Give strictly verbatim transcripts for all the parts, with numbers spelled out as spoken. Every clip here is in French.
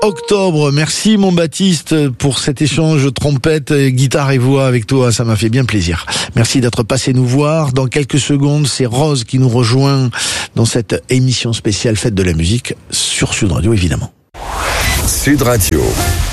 octobre. Merci mon Baptiste pour cet échange trompette, guitare et voix avec toi, ça m'a fait bien plaisir. Merci d'être passé nous voir. Dans quelques secondes, c'est Rose qui nous rejoint dans cette émission spéciale Fête de la musique sur Sud Radio évidemment. Sud Radio.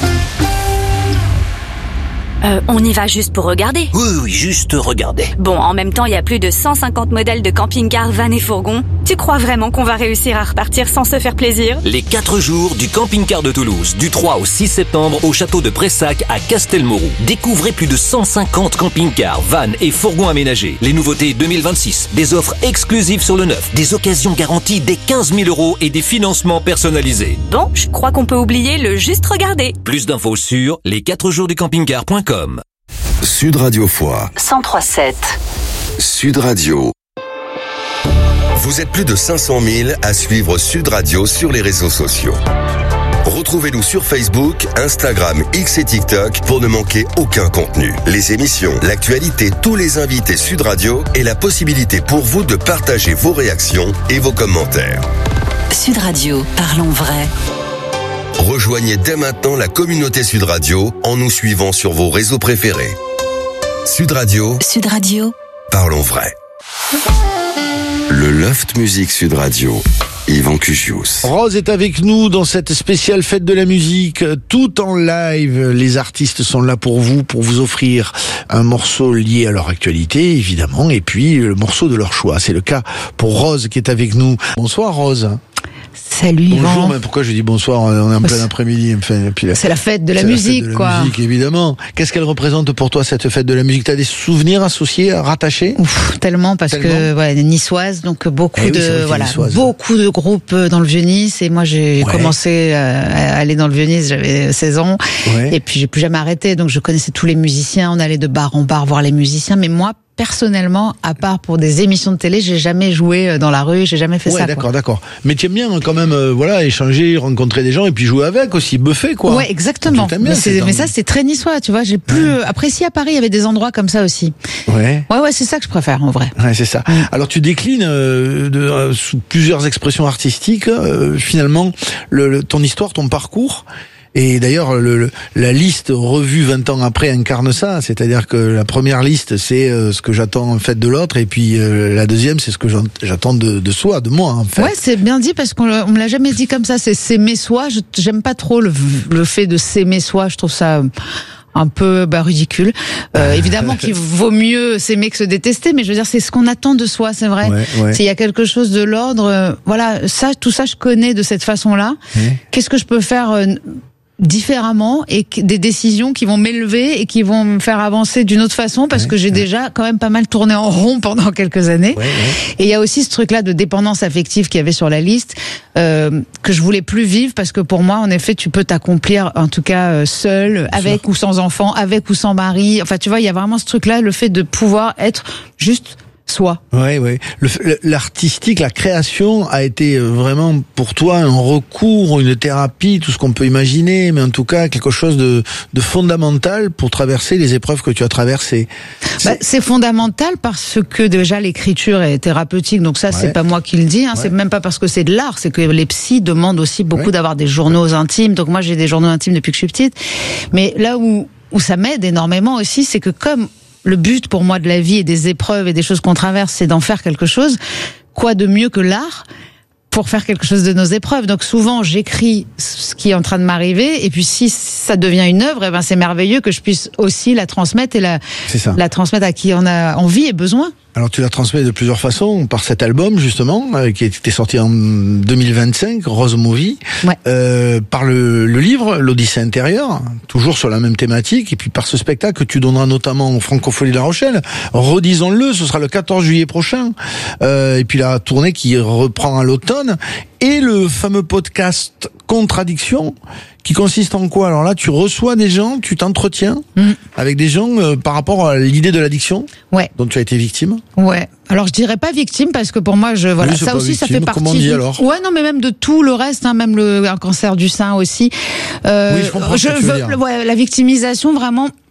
Euh, on y va juste pour regarder. Oui, oui, juste regarder. Bon, en même temps, il y a plus de cent cinquante modèles de camping-car, van et fourgons. Tu crois vraiment qu'on va réussir à repartir sans se faire plaisir ? Les quatre jours du camping-car de Toulouse, du trois au six septembre au château de Pressac à Castelmourou. Découvrez plus de cent cinquante camping-cars, vannes et fourgons aménagés. Les nouveautés deux mille vingt-six, des offres exclusives sur le neuf, des occasions garanties dès quinze mille euros et des financements personnalisés. Bon, je crois qu'on peut oublier le juste regarder. Plus d'infos sur les quatre jours du camping-car point com. Sud Radio Foix. cent trois sept. Sud Radio. Vous êtes plus de cinq cent mille à suivre Sud Radio sur les réseaux sociaux. Retrouvez-nous sur Facebook, Instagram, X et TikTok pour ne manquer aucun contenu. Les émissions, l'actualité, tous les invités Sud Radio et la possibilité pour vous de partager vos réactions et vos commentaires. Sud Radio, parlons vrai. Rejoignez dès maintenant la communauté Sud Radio en nous suivant sur vos réseaux préférés. Sud Radio. Sud Radio. Parlons vrai. Le Loft Musique Sud Radio. Yvan Cugius. Rose est avec nous dans cette spéciale Fête de la musique, tout en live. Les artistes sont là pour vous, pour vous offrir un morceau lié à leur actualité, évidemment, et puis le morceau de leur choix. C'est le cas pour Rose qui est avec nous. Bonsoir Rose. Salut Yvan. Bonjour, mais pourquoi je dis bonsoir, on est en plein après-midi. Enfin, puis là, c'est la fête de la c'est musique, la fête de quoi. La musique, évidemment. Qu'est-ce qu'elle représente pour toi, cette fête de la musique ? T'as des souvenirs associés, rattachés ? Ouf, tellement, parce tellement. que, ouais, niçoise, donc beaucoup eh de, oui, voilà, niçoise. beaucoup de groupes dans le Vieux-Nice, et moi j'ai ouais. commencé à aller dans le Vieux-Nice, j'avais seize ans, ouais. et puis j'ai plus jamais arrêté, donc je connaissais tous les musiciens, on allait de bar en bar voir les musiciens, mais moi, personnellement, à part pour des émissions de télé, j'ai jamais joué dans la rue, j'ai jamais fait ouais, ça. D'accord, quoi. d'accord. Mais tu aimes bien quand même, euh, voilà, échanger, rencontrer des gens et puis jouer avec aussi, buffer quoi. Ouais, exactement. Bien, mais, c'est, mais ça, c'est très niçois, tu vois. J'ai plus. Ouais. Après, si à Paris, il y avait des endroits comme ça aussi. Ouais. Ouais, ouais, c'est ça que je préfère en vrai. Ouais, c'est ça. Mm. Alors, tu déclines euh, de, euh, sous plusieurs expressions artistiques. Euh, finalement, le, le, ton histoire, ton parcours. Et d'ailleurs, le, le, la liste revue vingt ans après incarne ça. C'est-à-dire que la première liste, c'est euh, ce que j'attends en fait de l'autre, et puis euh, la deuxième, c'est ce que j'attends de, de soi, de moi en fait. Ouais, c'est bien dit parce qu'on on me l'a jamais dit comme ça. C'est s'aimer soi. Je, j'aime pas trop le, le fait de s'aimer soi. Je trouve ça un peu bah, ridicule. Euh, évidemment qu'il vaut mieux s'aimer que se détester, mais je veux dire, c'est ce qu'on attend de soi, c'est vrai. Ouais, ouais. S'il y a quelque chose de l'ordre, euh, voilà, ça, tout ça, je connais de cette façon-là. Ouais. Qu'est-ce que je peux faire euh, différemment et des décisions qui vont m'élever et qui vont me faire avancer d'une autre façon parce ouais, que j'ai ouais. déjà quand même pas mal tourné en rond pendant quelques années. Ouais, ouais. Et il y a aussi ce truc-là de dépendance affective qu'il y avait sur la liste euh, que je voulais plus vivre parce que pour moi, en effet, tu peux t'accomplir en tout cas seul, avec ou sans enfant, avec ou sans mari. Enfin, tu vois, il y a vraiment ce truc-là, le fait de pouvoir être juste soi. Ouais, ouais. Le, l'artistique, la création a été vraiment pour toi un recours, une thérapie, tout ce qu'on peut imaginer, mais en tout cas quelque chose de, de fondamental pour traverser les épreuves que tu as traversées. C'est, bah, c'est fondamental parce que déjà l'écriture est thérapeutique, donc ça ouais. c'est pas moi qui le dis, hein, ouais. c'est même pas parce que c'est de l'art, c'est que les psys demandent aussi beaucoup ouais. d'avoir des journaux intimes, donc moi j'ai des journaux intimes depuis que je suis petite, mais là où, où ça m'aide énormément aussi, c'est que comme le but pour moi de la vie et des épreuves et des choses qu'on traverse, c'est d'en faire quelque chose. Quoi de mieux que l'art pour faire quelque chose de nos épreuves. Donc souvent, j'écris ce qui est en train de m'arriver, et puis si ça devient une œuvre, eh ben c'est merveilleux que je puisse aussi la transmettre et la, la transmettre à qui en a envie et besoin. Alors tu la transmets de plusieurs façons, par cet album justement, euh, qui était sorti en deux mille vingt-cinq, Rose Movie, ouais. euh, par le, le livre, L'Odyssée intérieure, toujours sur la même thématique, et puis par ce spectacle que tu donneras notamment au Francophonie de La Rochelle, redisons-le, ce sera le quatorze juillet prochain, euh, et puis la tournée qui reprend à l'automne, et le fameux podcast Contradiction, qui consiste en quoi ? Alors là, tu reçois des gens, tu t'entretiens mmh. avec des gens euh, par rapport à l'idée de l'addiction ouais. dont tu as été victime. Ouais. Alors je dirais pas victime parce que pour moi, je voilà, oui, ça aussi, victime. Ça fait partie. Comment on dit alors ? Ouais, non, mais même de tout le reste, hein, même le un cancer du sein aussi. Euh, oui, je comprends ce je que tu veux veux, dire. Ouais, la victimisation vraiment.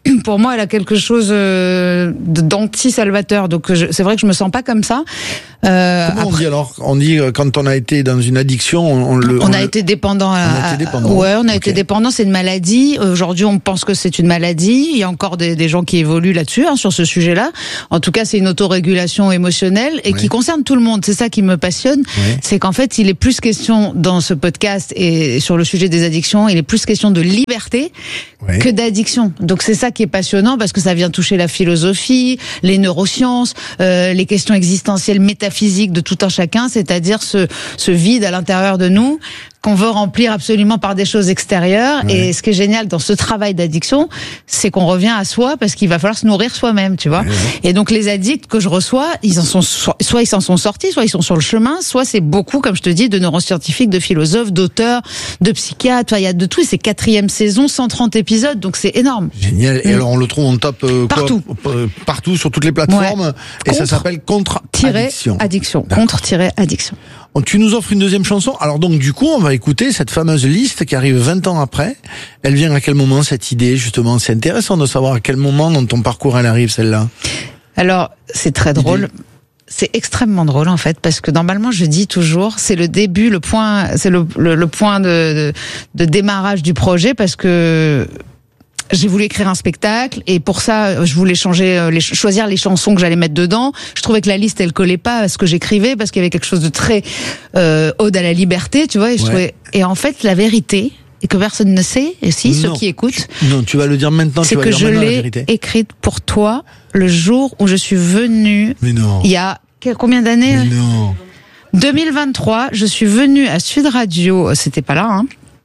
pour moi, elle a quelque chose euh, d'anti-salvateur. Donc, je, c'est vrai que je me sens pas comme ça. Euh, Comment après, on dit alors? On dit euh, quand on a été dans une addiction, on, on le. On, on a le... été dépendant. À, on a été dépendant. Ouais, on a okay. été dépendant. C'est une maladie. Aujourd'hui, on pense que c'est une maladie. Il y a encore des, des gens qui évoluent là-dessus, hein, sur ce sujet-là. En tout cas, c'est une autorégulation émotionnelle et ouais. qui concerne tout le monde. C'est ça qui me passionne. Ouais. C'est qu'en fait, il est plus question dans ce podcast et sur le sujet des addictions, il est plus question de liberté ouais. que d'addiction. Donc c'est ça qui est passionnant parce que ça vient toucher la philosophie, les neurosciences, euh, les questions existentielles, métaphysiques de tout un chacun, c'est-à-dire ce, ce vide à l'intérieur de nous qu'on veut remplir absolument par des choses extérieures. Ouais. Et ce qui est génial dans ce travail d'addiction, c'est qu'on revient à soi parce qu'il va falloir se nourrir soi-même, tu vois. Ouais. Et donc les addicts que je reçois, ils en sont soit, soit ils s'en sont sortis, soit ils sont sur le chemin, soit c'est beaucoup, comme je te dis, de neuroscientifiques, de philosophes, d'auteurs, de psychiatres. Il y a de tout. C'est quatrième saison, cent trente épisodes, donc c'est énorme. Génial. Et mmh. alors on le trouve, on tape euh, partout, quoi, euh, partout sur toutes les plateformes. Ouais. Et contre, ça s'appelle Contre-Addiction. Addiction. Contre-Addiction. Tu nous offres une deuxième chanson. Alors donc du coup, on va écouter cette fameuse liste qui arrive vingt ans après. Elle vient à quel moment, cette idée, justement? C'est intéressant de savoir à quel moment dans ton parcours elle arrive, celle-là. Alors, c'est très drôle. Idée. C'est extrêmement drôle en fait, parce que normalement je dis toujours, c'est le début, le point, c'est le, le, le point de, de, de démarrage du projet, parce que j'ai voulu écrire un spectacle et pour ça, je voulais changer, les, choisir les chansons que j'allais mettre dedans. Je trouvais que la liste, elle collait pas à ce que j'écrivais parce qu'il y avait quelque chose de très euh, ode à la liberté, tu vois. Et, je ouais. trouvais, et en fait, la vérité, et que personne ne sait, et si, non. ceux qui écoutent. Non, tu vas le dire maintenant. C'est tu vas que dire je l'ai écrite pour toi le jour où je suis venue. Mais non. Il y a combien d'années? Mais non. deux mille vingt-trois, je suis venue à Sud Radio. C'était pas là, hein.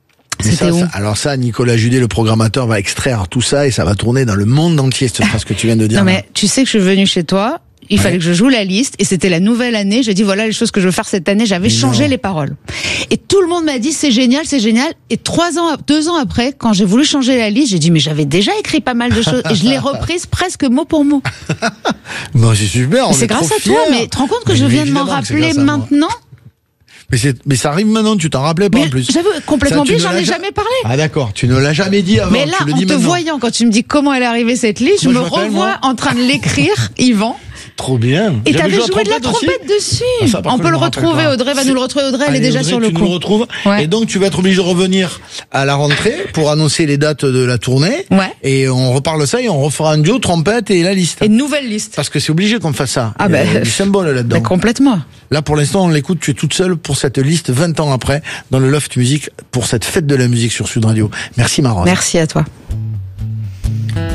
Ça, ça, alors ça, Nicolas Judet, le programmateur, va extraire tout ça et ça va tourner dans le monde entier, cette phrase que tu viens de dire. Non mais tu sais que je suis venue chez toi, il ouais. fallait que je joue la liste et c'était la nouvelle année. J'ai dit voilà les choses que je veux faire cette année. J'avais mais changé non. les paroles et tout le monde m'a dit c'est génial, c'est génial. Et trois ans, deux ans après, quand j'ai voulu changer la liste, j'ai dit mais j'avais déjà écrit pas mal de choses et je l'ai reprise presque mot pour mot. Bon, c'est super. On c'est est grâce trop à toi. Mais tu te rends compte que mais je viens de m'en rappeler maintenant? Mais, c'est, mais ça arrive maintenant, tu t'en rappelais pas mais en plus. J'avais complètement oublié, j'en ai jamais parlé. Ah d'accord, tu ne l'as jamais dit avant. Mais là, tu le en dis te maintenant. voyant, quand tu me dis comment elle est arrivée cette liste, moi, je me je revois moi. en train de l'écrire, Yvan. Trop bien. Et t'avais joué, joué de la trompette dessus. Ah, ça, on peut le retrouver, Audrey va nous le retrouver. Audrey, elle est déjà Audrey, sur le tu coup. Nous le retrouves. Ouais. Et donc, tu vas être obligé de revenir à la rentrée pour annoncer les dates de la tournée. Ouais. Et on reparle ça et on refera un duo, trompette et la liste. Et une nouvelle liste. Parce que c'est obligé qu'on fasse ça. Ah ben. Il y a du symbole là-dedans. Ben complètement. Là, pour l'instant, on l'écoute. Tu es toute seule pour cette liste vingt ans après dans le Loft Music pour cette fête de la musique sur Sud Radio. Merci, Marolle. Merci à toi.